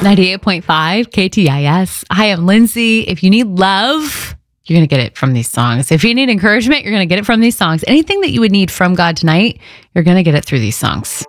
98.5 KTIS. Hi, I'm Lindsay. If you need love, you're going to get it from these songs. If you need encouragement, you're going to get it from these songs. Anything that you would need from God tonight, you're going to get it through these songs.